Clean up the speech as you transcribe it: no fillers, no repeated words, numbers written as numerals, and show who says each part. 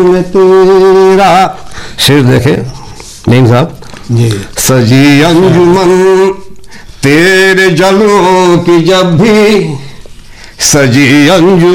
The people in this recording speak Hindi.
Speaker 1: में तेरा। शेर देखे नहीं साहब जी। सजी अंजुमन तेरे जलों की जब भी, सजी अंजुमन